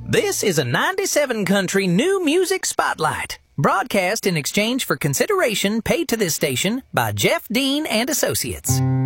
This is a 97 Country New Music Spotlight, broadcast in exchange for consideration paid to this station by Jeff Dean and Associates.